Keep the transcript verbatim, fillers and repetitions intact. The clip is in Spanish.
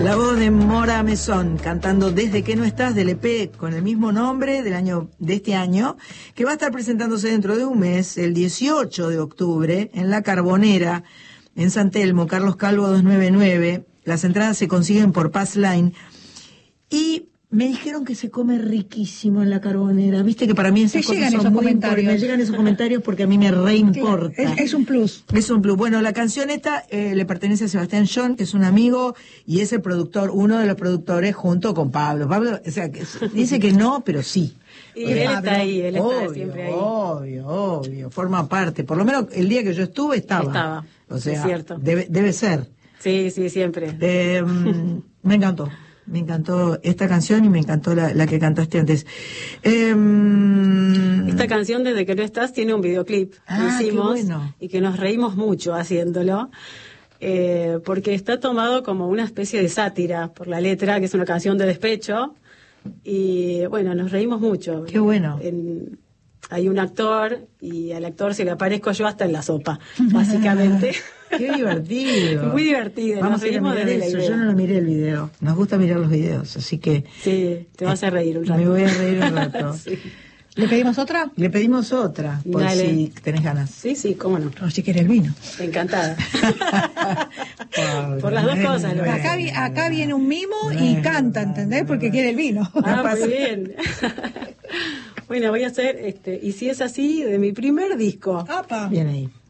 La voz de Mora Mesón cantando Desde que no estás, del E P con el mismo nombre del año de este año, que va a estar presentándose dentro de un mes, el dieciocho de octubre, en La Carbonera, en San Telmo, Carlos Calvo doscientos noventa y nueve. Las entradas se consiguen por Pass Line. Y me dijeron que se come riquísimo en La Carbonera. Viste que para mí esas cosas son muy importantes. Me llegan esos comentarios porque a mí me reimporta. Claro, es, es un plus. Es un plus. Bueno, la canción esta eh, le pertenece a Sebastián John, que es un amigo y es el productor, uno de los productores junto con Pablo. Pablo, o sea, que dice que no, pero sí. Y él está ahí, él está obvio, siempre ahí. Obvio, obvio, forma parte. Por lo menos el día que yo estuve estaba. Estaba, o sea, es cierto. Debe, debe ser. Sí, sí, siempre. Eh, me encantó. Me encantó esta canción y me encantó la, la que cantaste antes. Eh, Esta canción, Desde que no estás, tiene un videoclip que ah, hicimos qué bueno. y que nos reímos mucho haciéndolo, eh, porque está tomado como una especie de sátira por la letra, que es una canción de despecho, y bueno, nos reímos mucho. Qué bueno. En, hay un actor y al actor se le aparezco yo hasta en la sopa, básicamente. Qué divertido. Muy divertido. Vamos nos a ir a reímos mirar desde la eso. idea. Yo no lo miré el video. Nos gusta mirar los videos, así que... Sí, te vas a reír un rato. Me voy a reír un rato. Sí. ¿Le pedimos otra? Le pedimos otra, por Dale. si tenés ganas. Sí, sí, cómo no. O si quiere el vino. Encantada. Pobre, Por las dos bueno, cosas, lo bueno. Acá, vi- acá viene un mimo y Bueno, canta, ¿entendés? Porque quiere el vino. Ah, pasa. muy bien. Bueno, voy a hacer, este, y si es así, de mi primer disco. Apa. Bien ahí.